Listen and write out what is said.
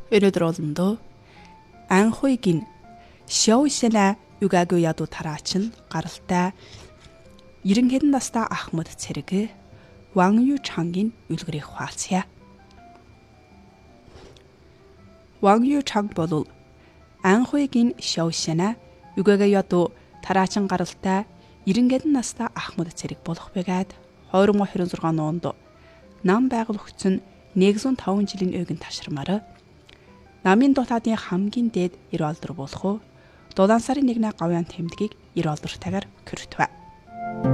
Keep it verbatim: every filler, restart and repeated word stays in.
Өнөөдөр олондоо анхойгин шоушна югаго яду тараачин гаралтай эрдэнэ хэдэн настай Ахмад цэрэг Ван Ю Чангийн үлгэрийг хуалцъя. Ван Ю Чанг бол анхойгин шоушна югаго яду тараачин гаралтай эрдэнэ хэдэн настай Ахмад цэрэг болох байгаад две тысячи двадцать шесть онд нам байгуулагдсан one hundred five жилийн ойгын ташрамаар намын дутаадын хамгийн дээд эр олдор болох уу дулаан сарын нэгний гавьяан тэмдгийг эр олдортойгоор көртвэ.